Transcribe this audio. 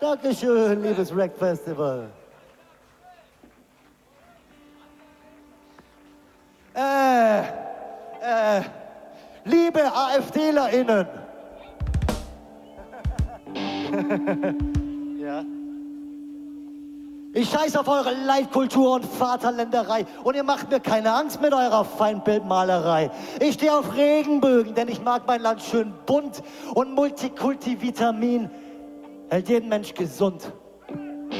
Dankeschön, liebes Rec Festival. Liebe AfDlerInnen. Ja. Ich scheiß auf eure Leitkultur und Vaterländerei und ihr macht mir keine Angst mit eurer Feindbildmalerei. Ich stehe auf Regenbögen, denn ich mag mein Land schön bunt und Multikultivitamin hält jeden Mensch gesund.